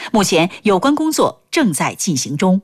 目前有关工作正在进行中。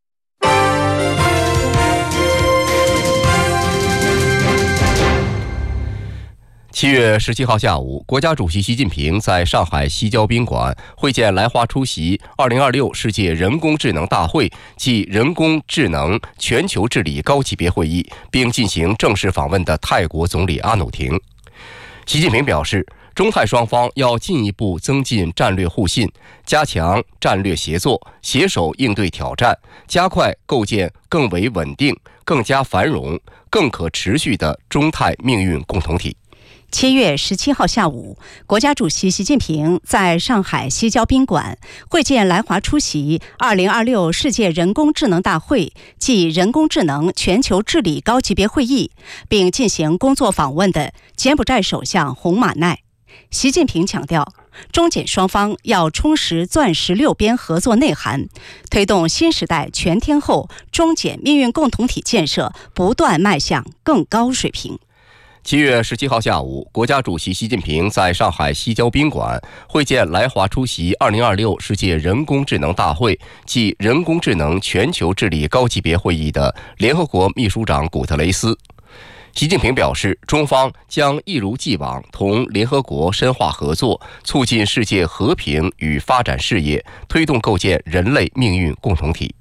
7月17号下午，国家主席习近平在上海西郊宾馆会见来华出席2026世界人工智能大会暨人工智能全球治理高级别会议，并进行正式访问的泰国总理阿努廷。习近平表示，中泰双方要进一步增进战略互信，加强战略协作，携手应对挑战，加快构建更为稳定、更加繁荣、更可持续的中泰命运共同体。 7月17号下午，国家主席习近平在上海西郊宾馆会见来华出席2026世界人工智能大会暨人工智能全球治理高级别会议，并进行工作访问的柬埔寨首相洪玛奈。习近平强调，中柬双方要充实钻石6边合作内涵，推动新时代全天候中柬命运共同体建设不断迈向更高水平。 7月17号下午，国家主席习近平在上海西郊宾馆会见来华出席2026世界人工智能大会暨人工智能全球治理高级别会议的联合国秘书长古特雷斯。习近平表示，中方将一如既往同联合国深化合作，促进世界和平与发展事业，推动构建人类命运共同体。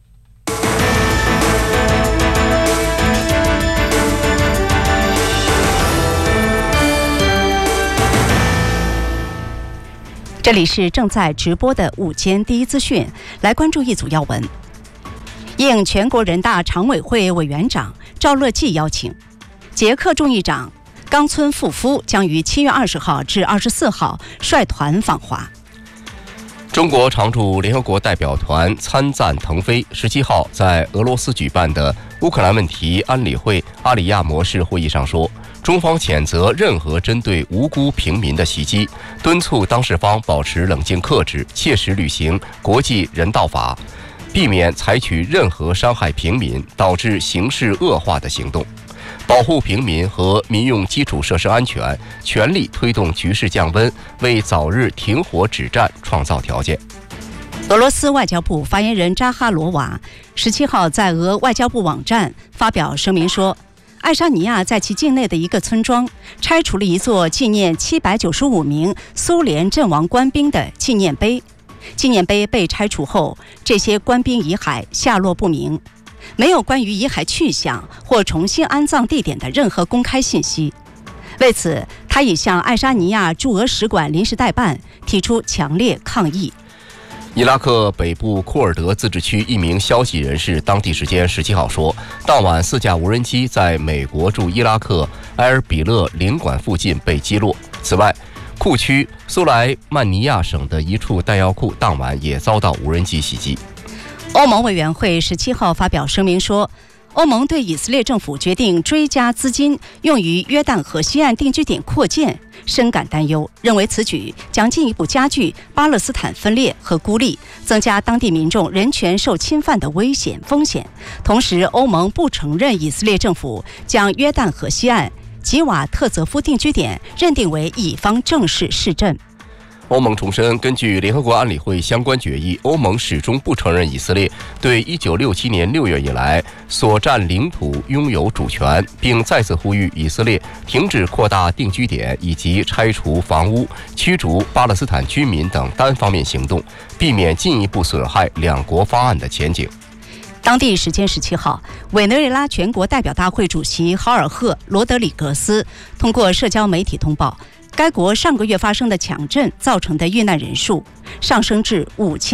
这里是正在直播的午间第一资讯，来关注一组要闻。应全国人大常委会委员长赵乐际邀请，捷克众议长冈村富夫将于7月20号至24号率团访华。 中国常驻联合国代表团参赞腾飞17号在俄罗斯举办的乌克兰问题安理会阿里亚模式会议上说，中方谴责任何针对无辜平民的袭击，敦促当事方保持冷静克制，切实履行国际人道法，避免采取任何伤害平民、导致形势恶化的行动，保护平民和民用基础设施安全，全力推动局势降温，为早日停火止战创造条件。 俄罗斯外交部发言人扎哈罗娃17号在俄外交部网站发表声明说，爱沙尼亚在其境内的一个村庄拆除了一座纪念795名苏联阵亡官兵的纪念碑。纪念碑被拆除后，这些官兵遗骸下落不明，没有关于遗骸去向或重新安葬地点的任何公开信息。为此，他已向爱沙尼亚驻俄使馆临时代办提出强烈抗议。 伊拉克北部库尔德自治区一名消息人士当地时间17号说，当晚4架无人机在美国驻伊拉克埃尔比勒领馆附近被击落。此外，库区苏莱曼尼亚省的一处弹药库当晚也遭到无人机袭击。 欧盟委员会17号发表声明说，欧盟对以色列政府决定追加资金用于约旦河西岸定居点扩建深感担忧，认为此举将进一步加剧巴勒斯坦分裂和孤立，增加当地民众人权受侵犯的风险。同时，欧盟不承认以色列政府将约旦河西岸吉瓦特泽夫定居点认定为以方正式市镇。 欧盟重申，根据联合国安理会相关决议，欧盟始终不承认以色列对1967年6月以来所占领土拥有主权，并再次呼吁以色列停止扩大定居点以及拆除房屋、驱逐巴勒斯坦居民等单方面行动，避免进一步损害两国方案的前景。 当地时间17号，委内瑞拉全国代表大会主席豪尔赫·罗德里格斯通过社交媒体通报，该国上个月发生的强震造成的遇难人数上升至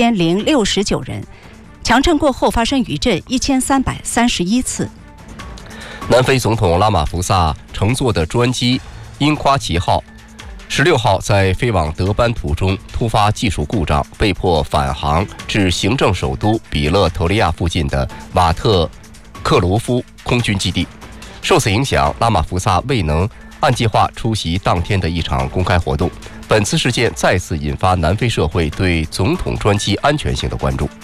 5069人，强震过后发生余震1331次。 南非总统拉马福萨乘坐的专机因夸奇号16号在飞往德班途中突发技术故障，被迫返航至行政首都比勒头利亚附近的瓦特克卢夫空军基地。受此影响，拉马福萨未能按计划出席当天的一场公开活动。本次事件再次引发南非社会对总统专机安全性的关注。